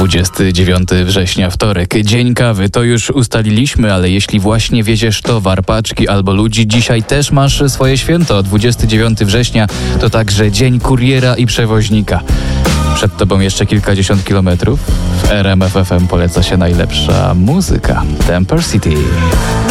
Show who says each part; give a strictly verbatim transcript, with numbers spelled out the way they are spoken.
Speaker 1: dwudziestego dziewiątego września, wtorek, dzień kawy, to już ustaliliśmy, ale jeśli właśnie wieziesz towar, paczki albo ludzi, dzisiaj też masz swoje święto. dwudziestego dziewiątego września to także dzień kuriera i przewoźnika. Przed tobą jeszcze kilkadziesiąt kilometrów. W R M F F M poleca się najlepsza muzyka. Temper City.